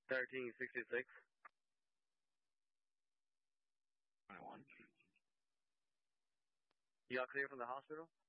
1366. 21. You all clear from the hospital?